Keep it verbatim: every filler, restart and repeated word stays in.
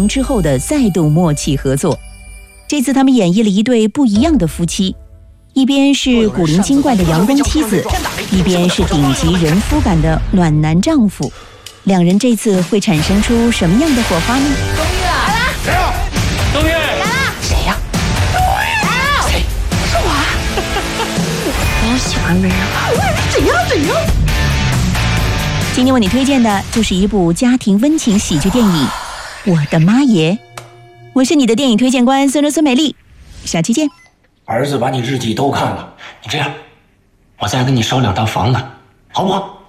之后的再度默契合作。这次他们演绎了一对不一样的夫妻，一边是古灵精怪的阳光妻子，一边是顶级人夫感的暖男丈夫。两人这次会产生出什么样的火花呢？ 终于来了！ 谁呀？ 终于来了！ 谁呀？谁？ 是我啊！ 你喜欢别人吗？ 怎样怎样？ 今天为你推荐的就是一部家庭温情喜剧电影《我的妈耶》。我是你的电影推荐官孙伦孙美丽，下期见。 儿子把你日记都看了，你这样，我再跟你烧两套房子，好不好？